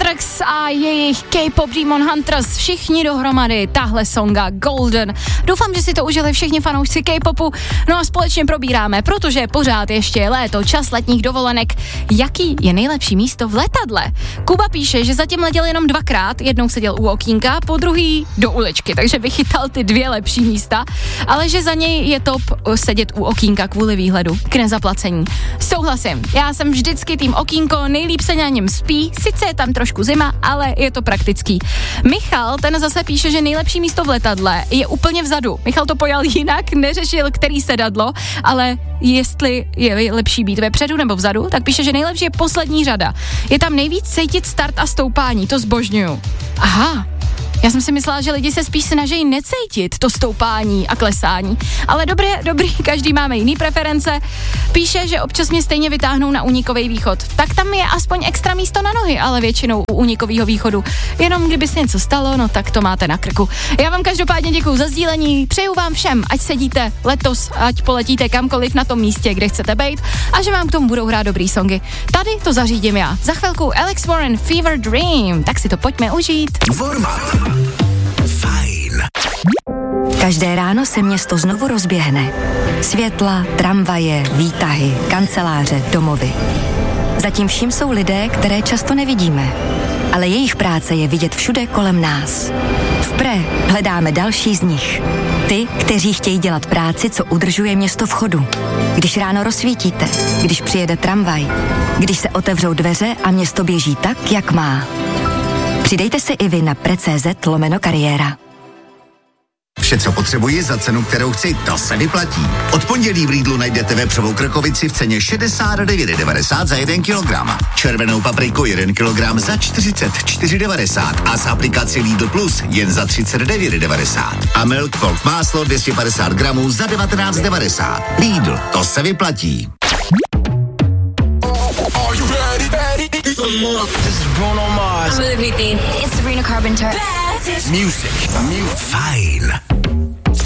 Anthrax a jejich K-pop Demon Hunters, všichni dohromady, tahle songa Golden. Doufám, že si to užili všichni fanoušci K-popu, no a společně probíráme, protože pořád ještě je léto, čas letních dovolenek. Jaký je nejlepší místo v letadle? Kuba píše, že zatím letěl jenom 2krát, jednou seděl u okýnka, po druhý do uličky, takže vychytal ty 2 lepší místa, ale že za něj je top sedět u okýnka kvůli výhledu k nezaplacení. Souhlasím, já jsem vždycky tým okýnko, nejlíp se na něm spí, sice je tam trošku zima, ale je to praktický. Michal, ten zase píše, že nejlepší místo v letadle je úplně vzadu. Michal to pojal jinak, neřešil, který sedadlo, ale jestli je lepší být vepředu nebo vzadu, tak píše, že nejlepší je poslední řada. Je tam nejvíc cítit start a stoupání, to zbožňuju. Aha. Já jsem si myslela, že lidi se spíš snaží necítit to stoupání a klesání. Ale dobrý, každý máme jiný preference. Píše, že občas mě stejně vytáhnou na únikový východ. Tak tam je aspoň extra místo na nohy, ale většinou u únikového východu. Jenom kdyby se něco stalo, no tak to máte na krku. Já vám každopádně děkuju za sdílení, přeju vám všem, ať sedíte letos, ať poletíte kamkoliv na tom místě, kde chcete být a že vám k tomu budou hrát dobrý songy. Tady to zařídím já. Za chvilku Alex Warren, Fever Dream, tak si to pojďme užít. Fajn. Každé ráno se město znovu rozběhne. Světla, tramvaje, výtahy, kanceláře, domovy. Zatím vším jsou lidé, které často nevidíme. Ale jejich práce je vidět všude kolem nás. V Pre hledáme další z nich. Ty, kteří chtějí dělat práci, co udržuje město v chodu. Když ráno rozsvítíte, když přijede tramvaj, když se otevřou dveře a město běží tak, jak má. Přidejte se i vy na pre.cz/kariéra. Vše, co potřebuji za cenu, kterou chci, to se vyplatí. Od pondělí v Lidlu najdete vepřovou krkovici v ceně 69,90 za 1 kilogram. Červenou papriku 1 kilogram za 44,90 a z aplikaci Lidl Plus jen za 39,90. A Milk Polk máslo 250 gramů za 19,90. Lidl, to se vyplatí. This is Bruno Mars. I'm Olivia Dean. It's Sabrina Carpenter. Music. Fajn.